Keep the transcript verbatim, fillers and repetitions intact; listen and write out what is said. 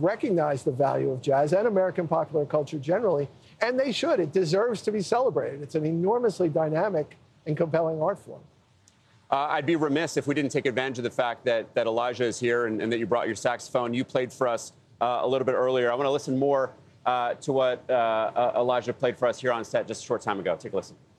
recognize the value of jazz and American popular culture generally, and they should. It deserves to be celebrated. It's an enormously dynamic and compelling art form. Uh, I'd be remiss if we didn't take advantage of the fact that, that Elijah is here and, and that you brought your saxophone. You played for us uh, a little bit earlier. I want to listen more uh, to what uh, uh, Elijah played for us here on set just a short time ago. Take a listen.